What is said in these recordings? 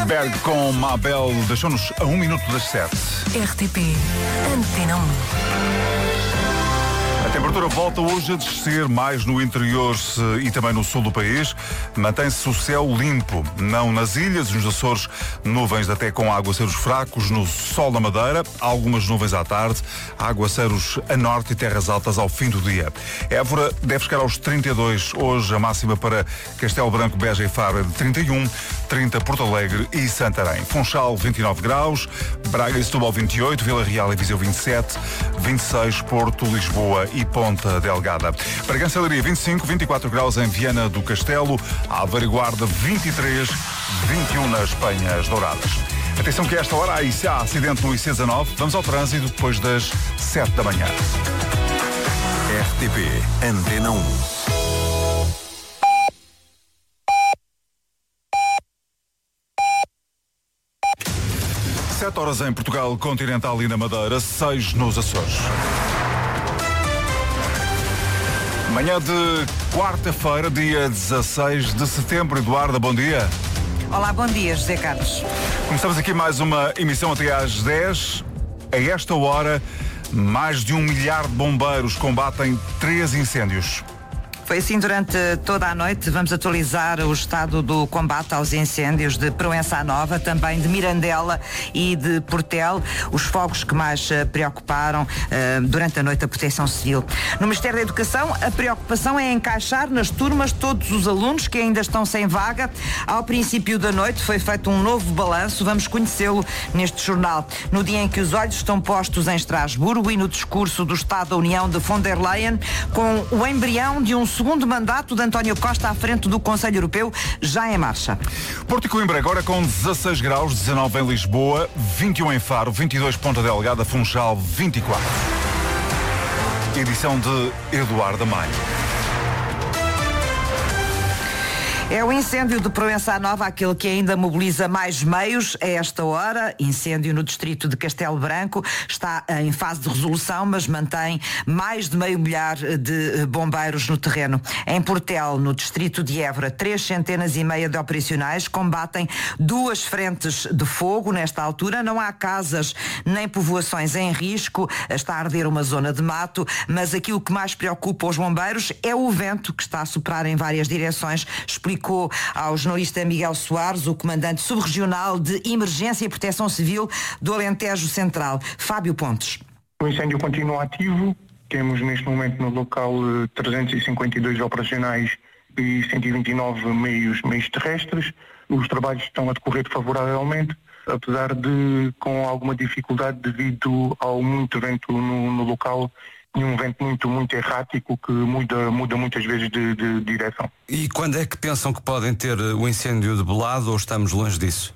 Berg com Mabel deixou-nos a 1 minuto das 7. RTP Antena 1. A temperatura volta hoje a descer mais no interior e também no sul do país. Mantém-se o céu limpo, não nas ilhas e nos Açores, nuvens até com aguaceiros fracos, no sol na Madeira, algumas nuvens à tarde, aguaceiros a norte e terras altas ao fim do dia. Évora deve chegar aos 32 hoje, a máxima para Castelo Branco, Beja e Faro é de 31, 30 Porto Alegre e Santarém. Funchal 29 graus, Braga e Setúbal 28, Vila Real e Viseu 27, 26 Porto, Lisboa e Ponta Delgada. Bragança e Leiria 25, 24 graus em Viana do Castelo, Aveiro e Guarda 23, 21 nas Penhas Douradas. Atenção que a esta hora há acidente no IC19. Vamos ao trânsito depois das 7 da manhã. RTP Antena 1. 7 horas em Portugal continental e na Madeira, 6 nos Açores. Manhã de quarta-feira, dia 16 de setembro. Eduardo, bom dia. Olá, bom dia, José Carlos. Começamos aqui mais uma emissão até às 10. A esta hora, mais de 1 milhar de bombeiros combatem 3 incêndios. Foi assim durante toda a noite. Vamos atualizar o estado do combate aos incêndios de Proença Nova, também de Mirandela e de Portel, os fogos que mais preocuparam durante a noite a Proteção Civil. No Ministério da Educação, a preocupação é encaixar nas turmas todos os alunos que ainda estão sem vaga. Ao princípio da noite foi feito um novo balanço, vamos conhecê-lo neste jornal. No dia em que os olhos estão postos em Estrasburgo e no discurso do Estado da União de von der Leyen, com o embrião de um segundo mandato de António Costa à frente do Conselho Europeu já em marcha. Porto e Coimbra agora com 16 graus, 19 em Lisboa, 21 em Faro, 22 Ponta Delgada, Funchal 24. Edição de Eduardo Maio. É o incêndio de Proença Nova, aquele que ainda mobiliza mais meios a esta hora. Incêndio no distrito de Castelo Branco. Está em fase de resolução, mas mantém mais de 500 milhar de bombeiros no terreno. Em Portel, no distrito de Évora, 350 de operacionais combatem 2 frentes de fogo. Nesta altura não há casas nem povoações em risco. Está a arder uma zona de mato, mas aquilo que mais preocupa os bombeiros é o vento que está a soprar em várias direções. Explicou ao jornalista Miguel Soares, o comandante subregional de Emergência e Proteção Civil do Alentejo Central, Fábio Pontes. O incêndio continua ativo, temos neste momento no local 352 operacionais e 129 meios terrestres. Os trabalhos estão a decorrer favoravelmente, apesar de com alguma dificuldade devido ao muito vento no local e um vento muito errático que muda muitas vezes de direção. E quando é que pensam que podem ter o incêndio debelado ou estamos longe disso?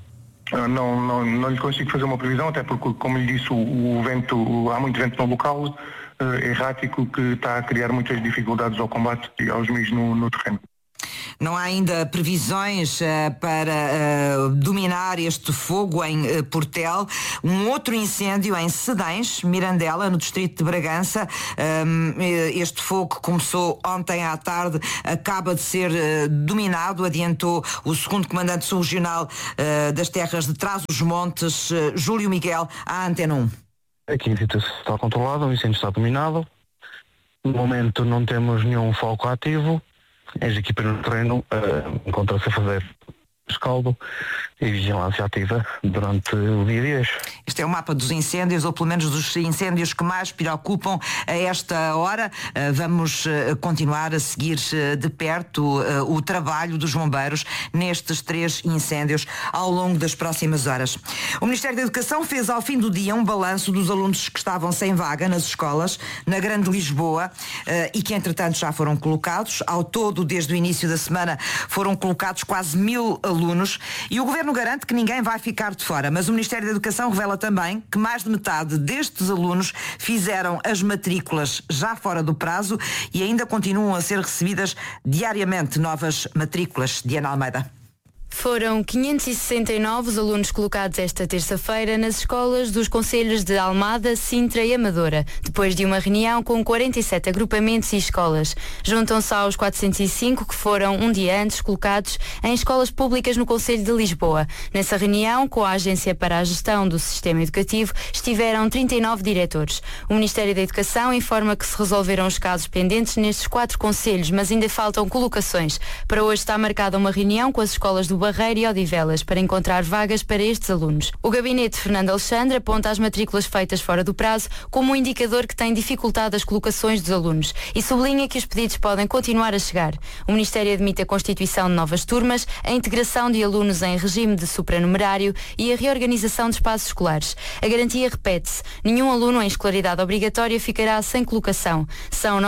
Não lhe consigo fazer uma previsão, até porque, como lhe disse, o vento, há muito vento no local errático que está a criar muitas dificuldades ao combate e aos meios no terreno. Não há ainda previsões para dominar este fogo em Portel. Um outro incêndio em Sedães, Mirandela, no distrito de Bragança. Este fogo começou ontem à tarde, acaba de ser dominado, adiantou o segundo comandante subregional das terras de Trás-os-Montes, Júlio Miguel, à Antena 1. Aqui a situação está controlada, o incêndio está dominado. No momento não temos nenhum foco ativo. As equipas no terreno encontram-se a fazer rescaldo e vigilância ativa durante o dia de hoje. Este é o mapa dos incêndios, ou pelo menos dos incêndios que mais preocupam a esta hora. Vamos continuar a seguir de perto o trabalho dos bombeiros nestes 3 incêndios ao longo das próximas horas. O Ministério da Educação fez ao fim do dia um balanço dos alunos que estavam sem vaga nas escolas na Grande Lisboa e que entretanto já foram colocados. Ao todo, desde o início da semana, foram colocados quase 1000 alunos e o Governo garante que ninguém vai ficar de fora, mas o Ministério da Educação revela também que mais de metade destes alunos fizeram as matrículas já fora do prazo e ainda continuam a ser recebidas diariamente novas matrículas. Diana Almeida. Foram 569 os alunos colocados esta terça-feira nas escolas dos concelhos de Almada, Sintra e Amadora, depois de uma reunião com 47 agrupamentos e escolas. Juntam-se aos 405 que foram um dia antes colocados em escolas públicas no Concelho de Lisboa. Nessa reunião, com a Agência para a Gestão do Sistema Educativo, estiveram 39 diretores. O Ministério da Educação informa que se resolveram os casos pendentes nestes 4 concelhos, mas ainda faltam colocações. Para hoje está marcada uma reunião com as escolas do Barreiro e Odivelas para encontrar vagas para estes alunos. O gabinete de Fernando Alexandre aponta as matrículas feitas fora do prazo como um indicador que tem dificultado as colocações dos alunos e sublinha que os pedidos podem continuar a chegar. O Ministério admite a constituição de novas turmas, a integração de alunos em regime de supranumerário e a reorganização de espaços escolares. A garantia repete-se. Nenhum aluno em escolaridade obrigatória ficará sem colocação. São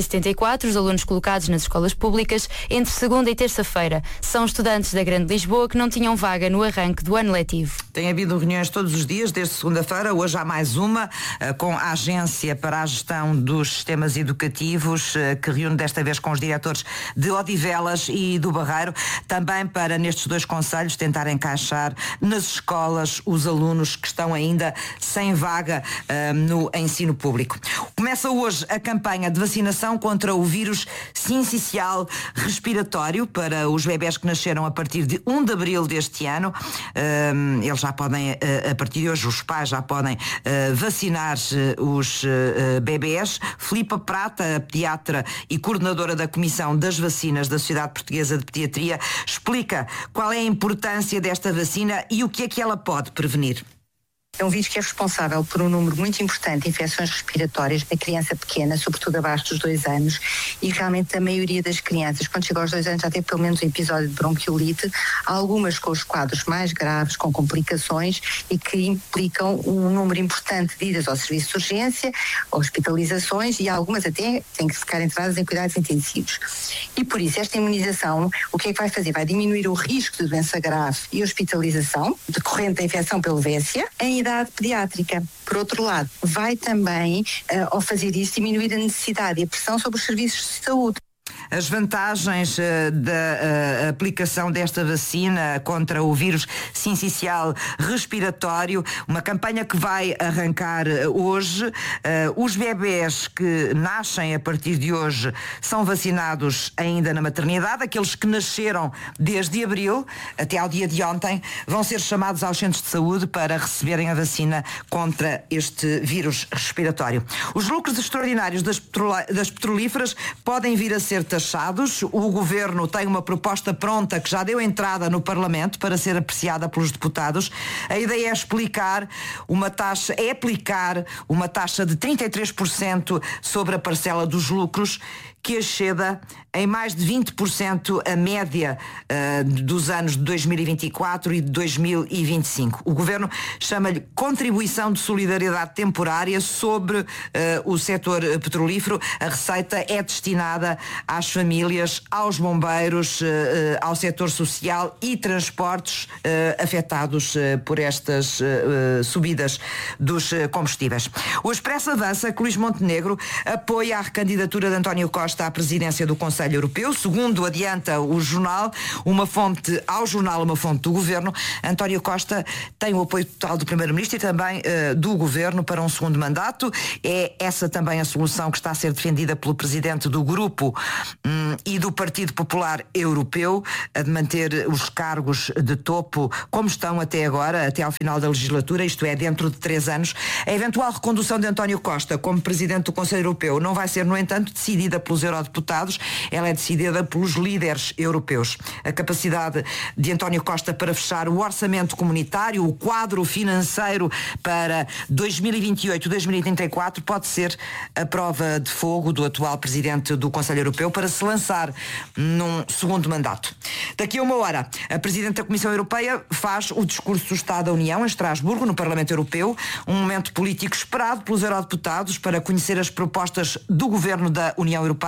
974 os alunos colocados nas escolas públicas entre segunda e terça-feira. São estudantes da Grande Lisboa que não tinham vaga no arranque do ano letivo. Tem havido reuniões todos os dias, desde segunda-feira. Hoje há mais uma, com a Agência para a Gestão dos Sistemas Educativos, que reúne desta vez com os diretores de Odivelas e do Barreiro, também para, nestes 2 concelhos, tentar encaixar nas escolas os alunos que estão ainda sem vaga no ensino público. Começa hoje a campanha de vacinação contra o vírus sincicial respiratório para os bebés que nasceram a partir de 1 de abril deste ano. Eles já podem, a partir de hoje, os pais já podem vacinar os bebés. Filipa Prata, pediatra e coordenadora da Comissão das Vacinas da Sociedade Portuguesa de Pediatria, explica qual é a importância desta vacina e o que é que ela pode prevenir. É um vírus que é responsável por um número muito importante de infecções respiratórias na criança pequena, sobretudo abaixo dos 2 anos, e realmente a maioria das crianças, quando chega aos 2 anos, já tem pelo menos um episódio de bronquiolite, algumas com os quadros mais graves, com complicações e que implicam um número importante de idas ao serviço de urgência, hospitalizações e algumas até têm que ficar entradas em cuidados intensivos. E por isso esta imunização, o que é que vai fazer? Vai diminuir o risco de doença grave e hospitalização decorrente da infecção pelo Vécia em idade pediátrica. Por outro lado, vai também, ao fazer isso, diminuir a necessidade e a pressão sobre os serviços de saúde. As vantagens da aplicação desta vacina contra o vírus sincicial respiratório, uma campanha que vai arrancar hoje. Os bebés que nascem a partir de hoje são vacinados ainda na maternidade. Aqueles que nasceram desde abril até ao dia de ontem vão ser chamados aos centros de saúde para receberem a vacina contra este vírus respiratório. Os lucros extraordinários das petrolíferas podem vir a ser taxados. O Governo tem uma proposta pronta que já deu entrada no Parlamento para ser apreciada pelos deputados. A ideia é aplicar uma taxa de 33% sobre a parcela dos lucros, que exceda em mais de 20% a média dos anos de 2024 e de 2025. O Governo chama-lhe contribuição de solidariedade temporária sobre o setor petrolífero. A receita é destinada às famílias, aos bombeiros, ao setor social e transportes afetados por estas subidas dos combustíveis. O Expresso avança que Luís Montenegro apoia a recandidatura de António Costa à presidência do Conselho Europeu. Segundo adianta o jornal, uma fonte do Governo, António Costa tem o apoio total do Primeiro-Ministro e também do Governo para um segundo mandato. É essa também a solução que está a ser defendida pelo Presidente do Grupo e do Partido Popular Europeu, a de manter os cargos de topo como estão até agora, até ao final da legislatura, isto é, dentro de 3 anos. A eventual recondução de António Costa como Presidente do Conselho Europeu não vai ser, no entanto, decidida pelos eurodeputados, ela é decidida pelos líderes europeus. A capacidade de António Costa para fechar o orçamento comunitário, o quadro financeiro para 2028-2034 pode ser a prova de fogo do atual Presidente do Conselho Europeu para se lançar num segundo mandato. Daqui a 1 hora, a Presidente da Comissão Europeia faz o discurso do Estado da União em Estrasburgo, no Parlamento Europeu, um momento político esperado pelos eurodeputados para conhecer as propostas do Governo da União Europeia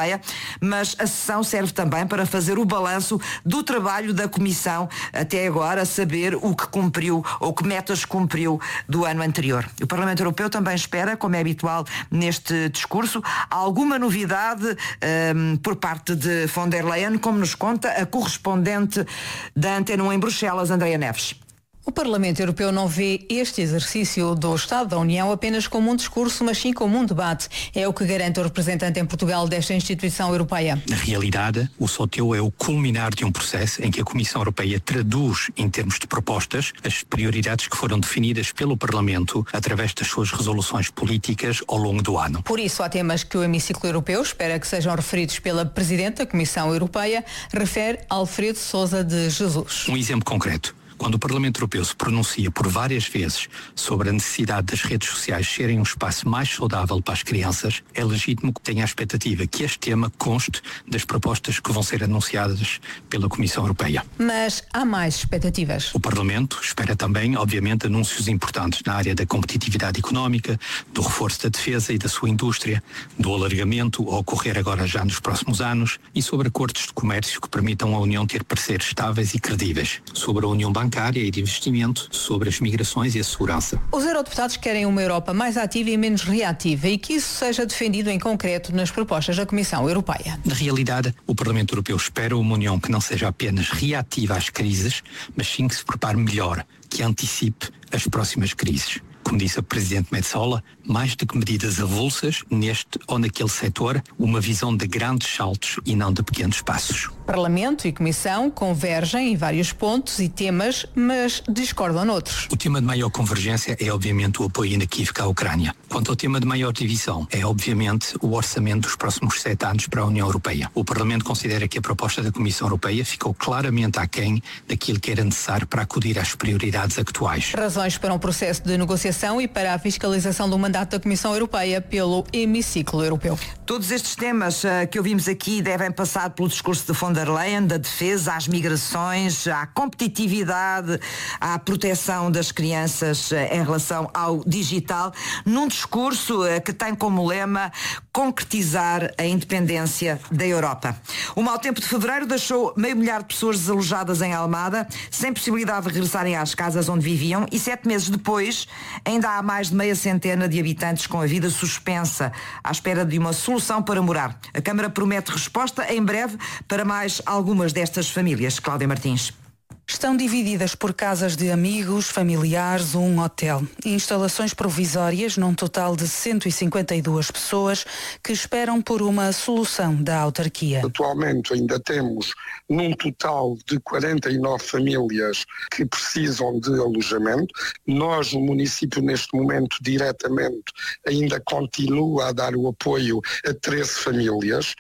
Europeia, mas a sessão serve também para fazer o balanço do trabalho da Comissão até agora, saber o que cumpriu ou que metas cumpriu do ano anterior. O Parlamento Europeu também espera, como é habitual neste discurso, alguma novidade por parte de von der Leyen, como nos conta a correspondente da Antena 1 em Bruxelas, Andreia Neves. O Parlamento Europeu não vê este exercício do Estado da União apenas como um discurso, mas sim como um debate. É o que garante o representante em Portugal desta instituição europeia. Na realidade, o sorteio é o culminar de um processo em que a Comissão Europeia traduz, em termos de propostas, as prioridades que foram definidas pelo Parlamento através das suas resoluções políticas ao longo do ano. Por isso, há temas que o hemiciclo europeu espera que sejam referidos pela Presidente da Comissão Europeia, refere Alfredo Sousa de Jesus. Um exemplo concreto. Quando o Parlamento Europeu se pronuncia por várias vezes sobre a necessidade das redes sociais serem um espaço mais saudável para as crianças, é legítimo que tenha a expectativa que este tema conste das propostas que vão ser anunciadas pela Comissão Europeia. Mas há mais expectativas. O Parlamento espera também, obviamente, anúncios importantes na área da competitividade económica, do reforço da defesa e da sua indústria, do alargamento a ocorrer agora já nos próximos anos e sobre acordos de comércio que permitam à União ter parceiros estáveis e credíveis, sobre a União Bancária e de investimento, sobre as migrações e a segurança. Os eurodeputados querem uma Europa mais ativa e menos reativa e que isso seja defendido em concreto nas propostas da Comissão Europeia. Na realidade, o Parlamento Europeu espera uma União que não seja apenas reativa às crises, mas sim que se prepare melhor, que antecipe as próximas crises. Como disse a Presidente Metsola, mais do que medidas avulsas, neste ou naquele setor, uma visão de grandes saltos e não de pequenos passos. Parlamento e Comissão convergem em vários pontos e temas, mas discordam noutros. O tema de maior convergência é, obviamente, o apoio inequívoco à Ucrânia. Quanto ao tema de maior divisão, é, obviamente, o orçamento dos próximos 7 anos para a União Europeia. O Parlamento considera que a proposta da Comissão Europeia ficou claramente aquém daquilo que era necessário para acudir às prioridades atuais. Razões para um processo de negociação e para a fiscalização do mandato da Comissão Europeia pelo hemiciclo europeu. Todos estes temas que ouvimos aqui devem passar pelo discurso de von der Leyen, da defesa às migrações, à competitividade, à proteção das crianças em relação ao digital, num discurso que tem como lema concretizar a independência da Europa. O mau tempo de fevereiro deixou 500.000 de pessoas desalojadas em Almada, sem possibilidade de regressarem às casas onde viviam, e 7 meses depois ainda há mais de 600 de habitantes com a vida suspensa, à espera de uma solução para morar. A Câmara promete resposta em breve para mais algumas destas famílias. Cláudia Martins. Estão divididas por casas de amigos, familiares ou um hotel. Instalações provisórias num total de 152 pessoas que esperam por uma solução da autarquia. Atualmente ainda temos num total de 49 famílias que precisam de alojamento. Nós, o município, neste momento, diretamente, ainda continua a dar o apoio a 13 famílias,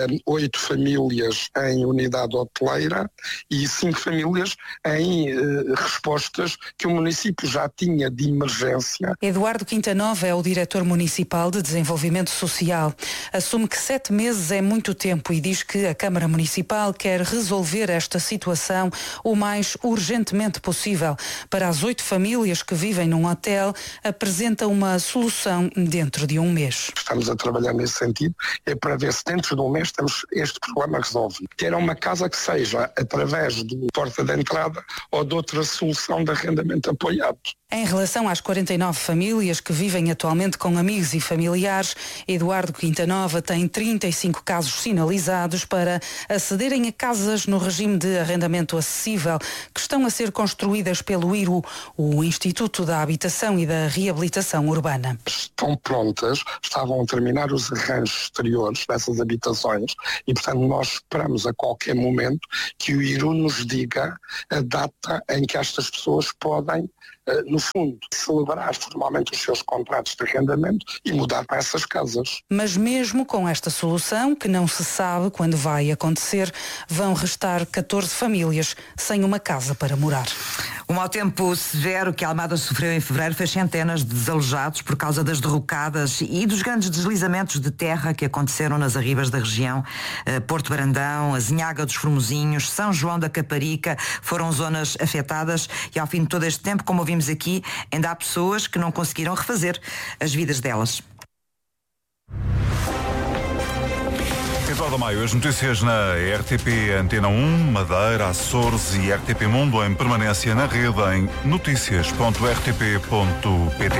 8 famílias em unidade hoteleira e 5 famílias em respostas que o município já tinha de emergência. Eduardo Quintanova é o diretor municipal de desenvolvimento social. Assume que 7 meses é muito tempo e diz que a Câmara Municipal quer resolver esta situação o mais urgentemente possível. Para as 8 famílias que vivem num hotel, apresenta uma solução dentro de um mês. Estamos a trabalhar nesse sentido, é para ver se dentro de um mês temos este problema resolvido. Ter uma casa que seja através do porta de entrada ou de outra solução de arrendamento apoiado. Em relação às 49 famílias que vivem atualmente com amigos e familiares, Eduardo Quintanova tem 35 casos sinalizados para acederem a casas no regime de arrendamento acessível que estão a ser construídas pelo IRU, o Instituto da Habitação e da Reabilitação Urbana. Estão prontas, estavam a terminar os arranjos exteriores dessas habitações e, portanto, nós esperamos a qualquer momento que o IRU nos diga a data em que estas pessoas podem, no fundo, celebrar formalmente os seus contratos de arrendamento e mudar para essas casas. Mas mesmo com esta solução, que não se sabe quando vai acontecer, vão restar 14 famílias sem uma casa para morar. O mau tempo severo que Almada sofreu em fevereiro fez centenas de desalojados por causa das derrocadas e dos grandes deslizamentos de terra que aconteceram nas arribas da região. Porto Brandão, Azinhaga dos Formosinhos, São João da Caparica foram zonas afetadas e ao fim de todo este tempo, como ouvimos aqui, ainda há pessoas que não conseguiram refazer as vidas delas. Eduardo Maio, as notícias na RTP Antena 1, Madeira, Açores e RTP Mundo em permanência na rede em noticias.rtp.pt.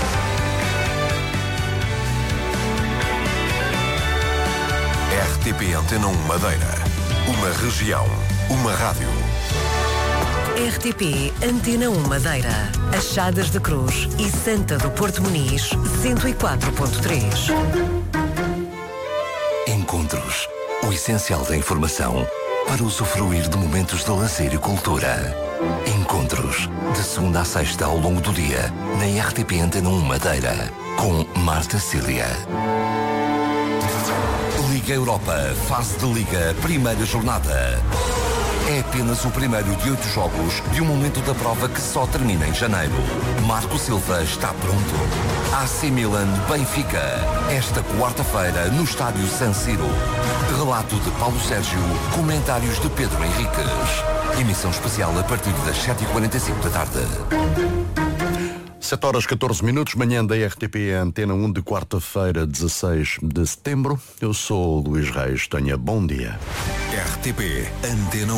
RTP Antena 1 Madeira. Uma região, uma rádio. RTP Antena 1 Madeira. Achadas de Cruz e Santa do Porto Muniz, 104.3. Encontros. O essencial da informação para usufruir de momentos de lazer e cultura. Encontros. De segunda a sexta ao longo do dia, na RTP Antena 1 Madeira. Com Marta Cília. Liga Europa, fase de Liga, primeira jornada. É apenas o primeiro de 8 jogos de um momento da prova que só termina em janeiro. Marco Silva está pronto. AC Milan, Benfica. Esta quarta-feira no estádio San Siro. Relato de Paulo Sérgio, comentários de Pedro Henriques. Emissão especial a partir das 7h45 da tarde. 7h14, manhã da RTP Antena 1 de quarta-feira, 16 de setembro. Eu sou o Luís Reis. Tenha bom dia. RTP Antena 1.